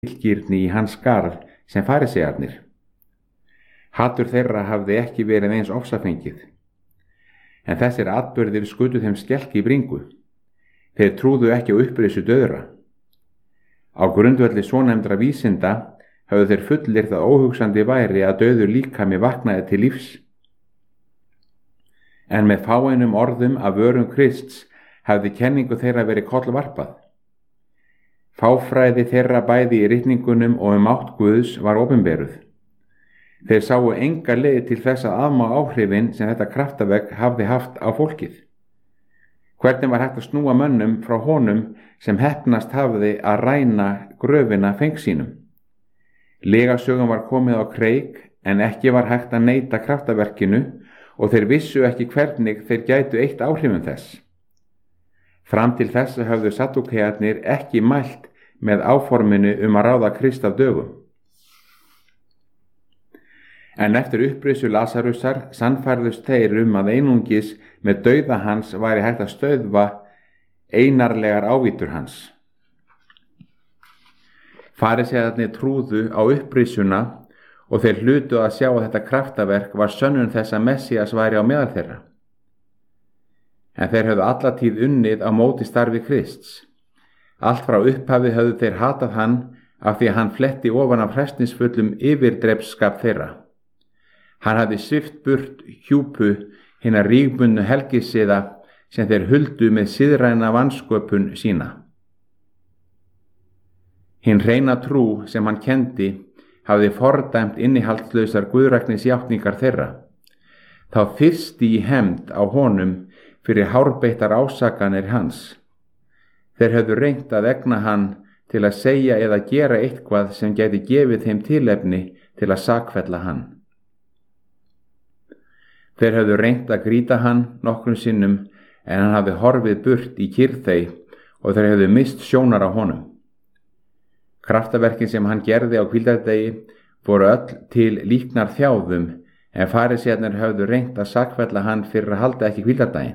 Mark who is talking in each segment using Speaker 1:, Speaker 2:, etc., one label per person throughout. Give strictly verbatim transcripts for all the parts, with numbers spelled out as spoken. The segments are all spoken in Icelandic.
Speaker 1: illgirni í hans garð sem farisearnir. Hatur þeirra hafði ekki verið eins ofsafengið. En þessir atburðir skutu þeim skelk í bringu. Þeir trúðu ekki á upprisu dauðra. Á grundvelli svonefndra vísinda höfðu þeir fullyrt að óhugsandi væri að dauður líkami vaknaði til lífs. En með fáeinum orðum af vörum Krists hafði kenningu þeirra verið kollvarpað. Fáfræði þeirra bæði í ritningunum og um mátt Guðs var opinberuð. Þeir sáu enga leið til þess að afmá áhrifin sem þetta kraftaverk hafði haft á fólkið. Hvernig var hægt að snúa mönnum frá honum sem heppnast hafði að ræna gröfina feng sínum? Lygasögum var komið á kreik en ekki var hægt að neita kraftaverkinu og þeir vissu ekki hvernig þeir gætu eitt áhrifum þess. Fram til þess höfðu Saddúkearnir ekki mælt með áforminu um að ráða Krist af dögum. En eftir upprisu Lasarusar sannfærðust þeir um að einungis með dauða hans væri hægt að stöðva einarlegar ávítur hans. Farisearnir trúðu á upprisuna og þeir hlutu að sjá að þetta kraftaverk var sönnun þess að Messías væri á meðal þeirra. En þeir höfðu alla tíð unnið á móti starfi Krists. Allt frá upphafi höfðu þeir hatað hann af því að hann fletti ofan af hræsnisfullum yfirdrepsskap þeirra. Hann hafði svipt burt hjúpu hinna rígbundnu helgisiða sem þeir huldu með siðræna vansköpun sína. Hinn hreina trú sem hann kendi hafði fordæmt innihaldslausar guðræknisjátningar þeirra. Þá þyrsti í hefnd á honum fyrir hárbeittar ásakanir hans. Þeir höfðu reynt að egna hann til að segja eða gera eitthvað sem gæti gefið þeim tilefni til að sakfella hann. Þeir höfðu reynt að grýta hann nokkrum sinnum en hann hafði horfið burt í kyrrþey og þeir höfðu mist sjónar á honum. Kraftaverkin sem hann gerði á hvíldardegi voru öll til líknar þjáðum en farisearnir höfðu reynt að sakfella hann fyrir að halda ekki hvíldardaginn.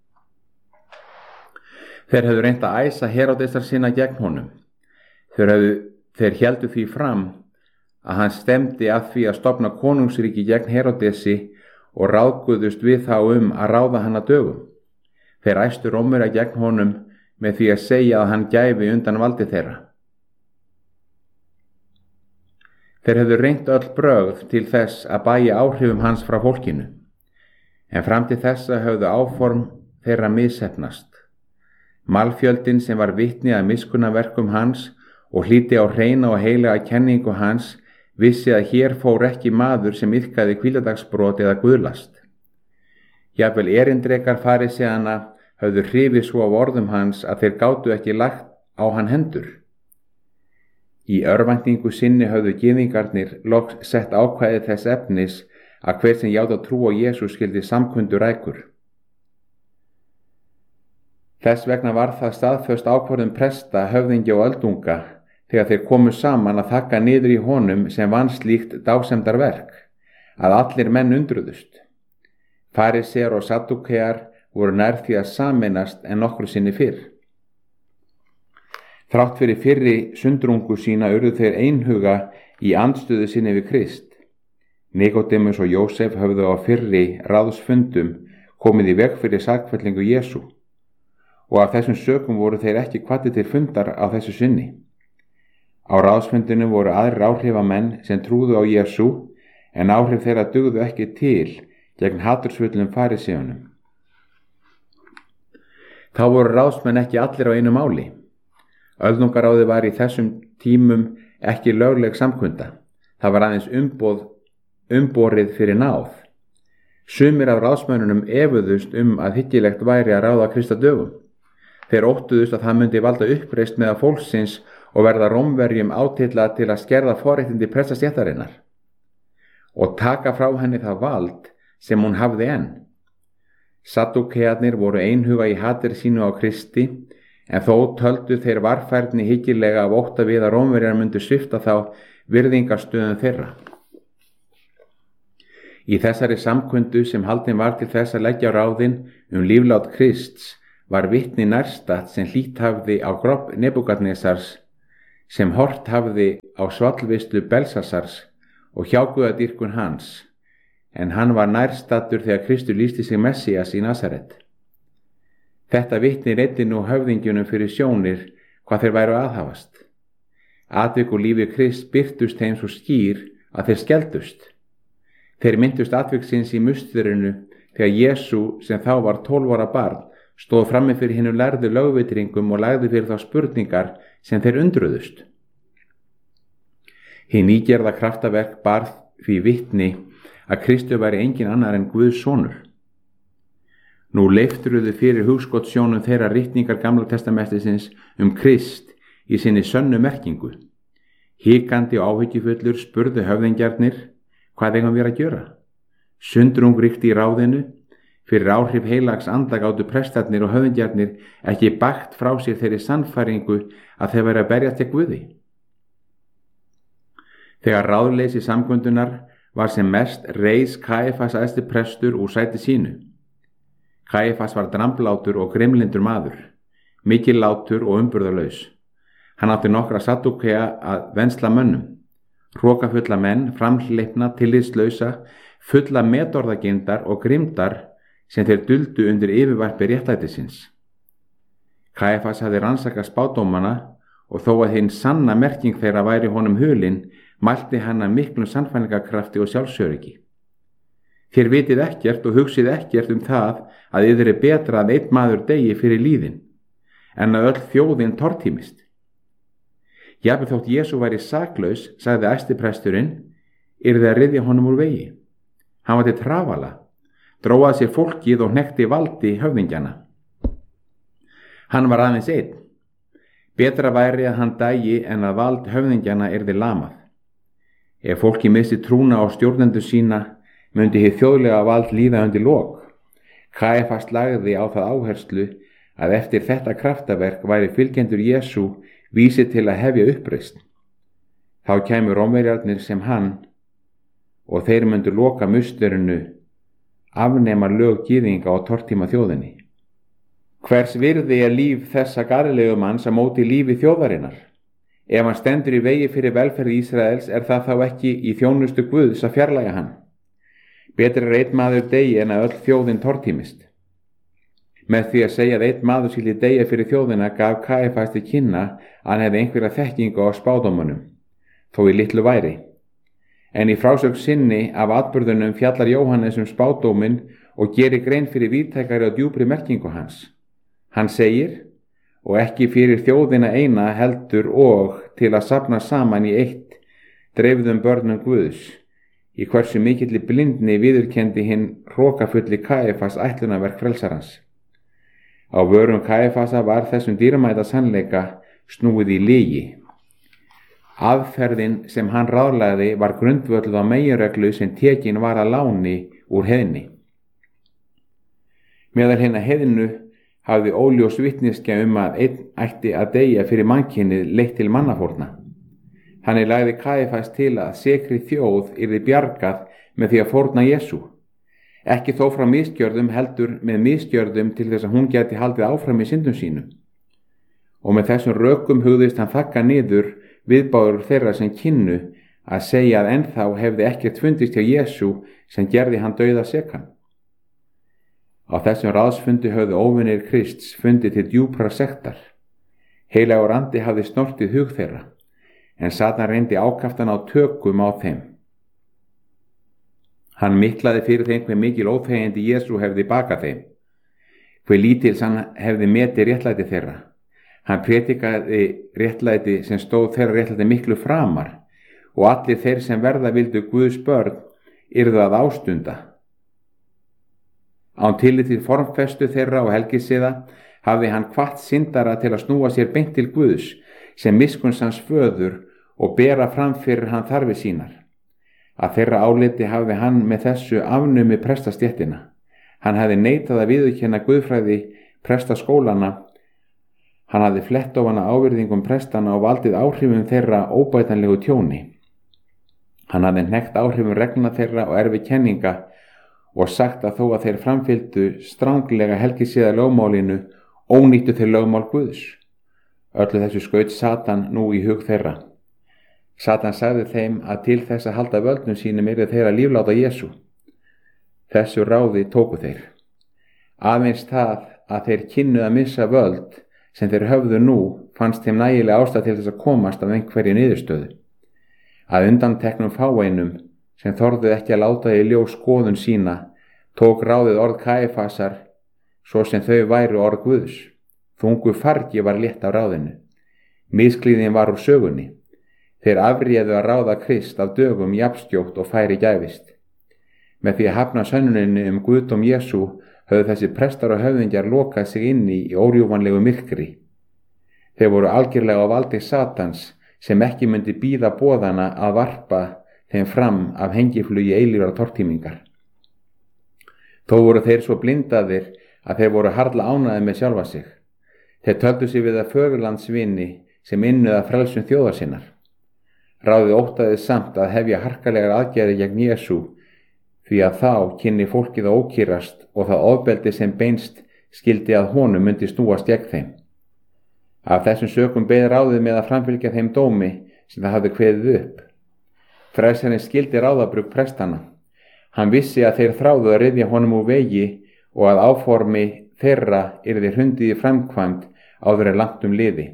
Speaker 1: Þeir höfðu reynt að æsa Heródesar sína gegn honum. Þeir, höfðu, þeir héldu því fram að hann stemdi að því að stofna konungsríki gegn Heródesi og ráðguðust við þá um að ráða hann að dögum. Þeir æstu Rómverja gegn honum með því að segja að hann gæfi undan valdi þeirra. Þeir hefðu reynt öll brögð til þess að bæja áhrifum hans frá fólkinu, en fram til þessa höfðu áform þeirra misheppnast. Malfjöldin sem var vitni að miskunnaverkum hans og hlíti á hreina og heilaga kenningu hans vissi að hér fór ekki maður sem iðkaði hvíladagsbrot eða guðlast. Jafnvel erindrekar fariseana höfðu hrifið svo af orðum hans að þeir gátu ekki lagt á hann hendur. Í örvæntingu sinni höfðu gyðingarnir loks sett ákvæði þess efnis að hver sem játa trú á Jesú skyldi samkundur rækur. Þess vegna var það staðföst ákvörðun presta, höfðingja og öldunga þegar þeir komu saman að þakka niður í honum sem vann slíkt dásemdarverk, að allir menn undruðust. Farisear og Saddúkear voru nær því að sameinast en nokkru sinni fyrr. Þrátt fyrir fyrri sundrungu sína urðu þeir einhuga í andstöðu sinni við Krist. Nikodémus og Jósef höfðu á fyrri ráðsfundum komið í veg fyrir sakfellingu Jesú og af þessum sökum voru þeir ekki hvattir til fundar á þessu sinni. Á ráðsfundinu voru aðrir áhrifamenn sem trúðu á Jesú en áhrif þeirra dugðu ekki til gegn hatursfullum fariseunum. Þá voru ráðsmenn ekki allir á einu máli. Öldungaráði var í þessum tímum ekki lögleg samkunda. Það var aðeins umboð, umborið fyrir náð. Sumir af ráðsmönnunum efuðust um að hyggilegt væri að ráða Krist að dögum. Þeir óttuðust að það myndi valda uppreisn meðal fólksins og verða Rómverjum átilla til að skerða forréttindi prestastéttarinnar og taka frá henni það vald sem hún hafði enn. Saddúkearnir voru einhuga í hatir sínu á Kristi en þó töldu þeir varfærni hyggilega af ótta við að Rómverjar myndu svipta þá virðingarstöðum þeirra. Í þessari samkundu sem haldin var til þess að leggja ráðin um líflát Krists var vitni nærstatt sem hlýtt hafði á grobb Nebúkadnesars sem hort hafði á svallvislu Belsasars og hjáguðadýrkun hans, en hann var nærstattur þegar Kristur lýsti sig Messías í Nasaret. Þetta vitnir einnig nú höfðingjunum fyrir sjónir hvað þeir væru aðhafast. Atvik og lífi Krist birtust þeim svo skýr að þeir skeldust. Þeir myndust atviksins í musterinu þegar Jesú, sem þá var tólf ára barn, stóð frammi fyrir hinum lærðu lögvitringum og lagði fyrir þá spurningar sem þeir undruðust. Hinn nýgerða kraftaverk bar því vitni að Kristur væri engin annar en Guðs sonur. Nú leifturuðu fyrir hugskotssjónum þeirra ritningar Gamla testamentisins um Krist í sinni sönnu merkingu. Hikandi og áhyggjufullur spurðu höfðingjarnir hvað eigum við að gjöra. Sundrung ríkti í ráðinu, fyrir áhrif heilags anda gátu prestarnir og höfðingjarnir ekki bakt frá sér þeirri sannfæringu að þeir væru að berjast gegn Guði. Þegar ráðleysi samkundunar var sem mest reis Kæfas æðsti prestur úr sæti sínu. Kæfas var dramblátur og grimlindur maður, mikil látur og umburðarlaus. Hann átti nokkra saddúkea að vensla mönnum, hrokafulla menn, framhleypna, tillitslausa, fulla metorðagindar og grimdar sem þeir duldu undir yfirvarpi réttlætisins. Kæfas hafði rannsakað spádómana og þó að hinn sanna merking þeirra væri honum hulin, mælti hann að miklum sannfæringarkrafti og sjálfsöryggi. Þér vitið ekkert og hugsið ekkert um það að yður er betra að einn maður degi fyrir líðin, en að öll þjóðin tortímist. Jafnvel þótt Jesú væri saklaus, sagði æstipresturinn, yrði að ryðja honum úr vegi. Hann var til trafala, dróað sér fólkið og hnekkti valdi höfðingjana. Hann var aðeins einn. Betra væri að hann dægi en að vald höfðingjana yrði lamað. Ef fólki missi trúna á stjórnendur sína, myndi hið þjóðlega vald líða undir lok. Kæfas lagði á það áherslu að eftir þetta kraftaverk væri fylgjendur Jesú vísi til að hefja uppreisn. Þá kæmu Rómverjarnir sem hann og þeir myndu loka musterinu, afnema lög gyðinga og tortíma þjóðinni. Hvers virði er líf þessa Galilegumanns á móti lífi þjóðarinnar? Ef hann stendur í vegi fyrir velferð Ísraels er það þá ekki í þjónustu Guðs að fjarlægja hann. Betur er einn maður degi en að öll þjóðin tortímist. Með því að segja að einn maður skyldi deyja fyrir þjóðina gaf Kæfas til kynna að hann hefði einhverja þekkingu á spádómunum, þó í litlu væri. En í frásögn sinni af atburðunum fjallar Jóhannes um spádóminn og gerir grein fyrir víðtækari og djúpri merkingu hans. Hann segir, og ekki fyrir þjóðina eina heldur og til að safna saman í eitt dreifðum börnum Guðs, í hversu mikilli blindni viðurkenndi hinn hrokafulli Kæfas ætlunarverk frelsarans. Á vörum Kæfasa var þessum dýrmæta sannleika snúið í lygi. Aðferðin sem hann ráðlagði var grundvölluð á meginreglu sem tekin var að láni úr heiðni. Meðal hinna heiðnu hafði óljós vitneskja um að einn ætti að deyja fyrir mannkynið leitt til mannafórna. Þannig lagði Kæfas til að sekri þjóð yrði bjargað með því að fórna Jesú. Ekki þó frá misgjörðum heldur með misgjörðum til þess að hún geti haldið áfram í syndum sínum. Og með þessum rökum hugðist hann þakka niður viðbáður þeirra sem kynnu að segja að ennþá hefði ekkert fundist hjá Jesú sem gerði hann dauða sekan. Á þessum ráðsfundi höfðu óvinir Krists fundið til djúprar sektar. Heilagur andi hafði snortið hug þeirra, en Satan reyndi ákaftan á tökum á þeim. Hann miklaði fyrir þeim hve mikil óþægindi Jesú hefði bakað þeim, hve lítils hann hefði metið réttlæti þeirra. Hann prétikaði réttlæti sem stóð þeirra réttlæti miklu framar og allir þeir sem verða vildu Guðs börn yrðu að ástunda. Án tillit til formfestu þeirra og helgisiða hafði hann hvatt syndara til að snúa sér beint til Guðs sem miskunns hans föður og bera fram fyrir hann þarfir sínar. Að þeirra áliti hafði hann með þessu afnumi prestastéttina. Hann hafði neitað að viðurkenna guðfræði prestaskólana. Hann hafði flett ofan ávirðingum prestana og valdið áhrifum þeirra óbætanlegu tjóni. Hann hafði hnekkt áhrifum reglna þeirra og erfi kenninga og sagt að þó að þeir framfylgdu stranglega helgisiða lögmálinu ónýttu þeir lögmál Guðs. Öllu þessu skaut Satan nú í hug þeirra. Satan sagði þeim að til þess að halda völdum sínum yrði þeirra lífláta Jesú. Þessu ráði tóku þeir. Aðeins það að þeir kynnu að missa völd sem þeir höfðu nú fannst þeim nægilega ástæða til þess að komast af einhverju niðurstöðu. Að undanteknum fáeinum sem þorðu ekki að láta í ljós skoðun sína tók ráðið orð Kæfasar svo sem þau væru orð Guðs. Þungu fargi var létt af ráðinu. Misklíðin var úr sögunni. Þeir afréðu að ráða Krist af dögum jafnskjótt og færi gæfist. Með því að hafna sönnuninni um guðdóm Jesú höfðu þessi prestar og höfðingjar lokað sig inni í órjúfanlegu myrkri. Þeir voru algjörlega á valdi Satans sem ekki myndi bíða boðana að varpa þeim fram af hengiflugi eilífrar tortímingar. Þó voru þeir svo blindaðir að þeir voru harla ánægðir með sjálfa sig. Þeir töldu sig við að fögurlandsvini sem innuð að frelsum þjóðar sinnar. Ráðið óttaði samt að hefja harkalegar aðgerðir gegn Jesú því að þá kynni fólkið að ókýrast og það ofbeldi sem beinst skildi að honum myndi snúast gegn þeim. Af þessum sökum beið ráðið með að framfylgja þeim dómi sem það hafði kveðið upp. Frelsarinn skildi ráðabrugg prestana. Hann vissi að þeir þráðu að ryðja honum úr vegi og að áformi þeirra yrði hrundið í framkvæmd áður en langt um liði.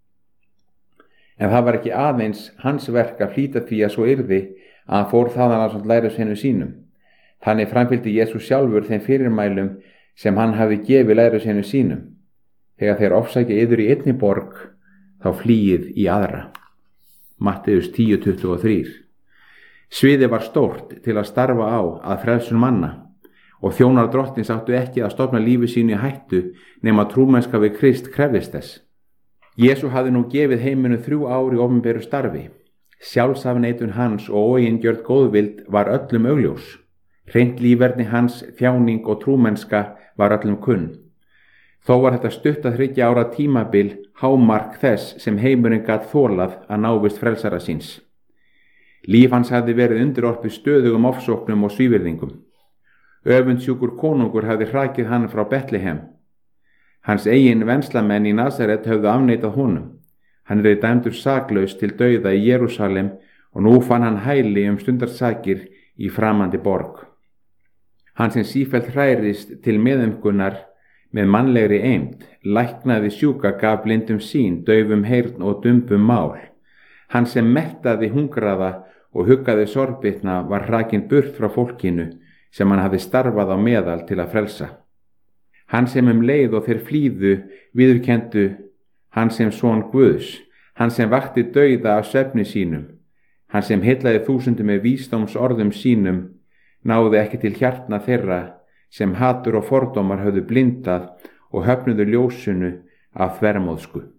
Speaker 1: En það var ekki aðeins hans verk að flýta því að svo yrði að hann fór þaðan ásamt lærisveinum sínum. Þannig framfylgdi Jesú sjálfur þeim fyrirmælum sem hann hafi gefið lærisveinum sínum. Þegar þeir ofsækja yður í einni borg, þá flýið í aðra. Matteus tíu tuttugu og þrjú. Sviðið var stórt til að starfa á að frelsun manna og þjónar drottins áttu ekki að stofna lífi sínu í hættu nema trúmennska við Krist krefðist þess. Jesú hafði nú gefið heiminu þrjú ár í opinberu starfi. Sjálfsafneitun hans og óeingjörn góðvild var öllum augljós. Hreint líferni hans, þjáning og trúmennska var öllum kunn. Þó var þetta stutt að þriggja ára tímabil hámark þess sem heimurinn gat þolað að návist frelsara síns. Líf hans hafði verið undirorpið stöðugum ofsóknum og svívirðingum. Öfundsjúkur konungur hafði hrakið hann frá Betlehem. Hans eigin venslamenn í Nasaret höfðu afneitað honum. Hann yrði dæmdur saklaus til dauða í Jerúsalem og nú fann hann hæli um stundarsakir í framandi borg. Hann sem sífellt hrærist til meðumkunnar með mannlegri eymd, læknaði sjúka, gaf blindum sín, daufum heyrn og dumbum mál. Hann sem mettaði hungraða og huggaði sorgbitna var hrakinn burt frá fólkinu sem hann hafði starfað á meðal til að frelsa. Hann sem um leið og þeir flýðu viðurkendu hann sem son Guðs, hann sem vakti dauða af svefni sínum, hann sem heillaði þúsundum með vísdóms orðum sínum, náði ekki til hjartna þeirra sem hatur og fordómar höfðu blindað og höfnuðu ljósinu af þvermóðsku.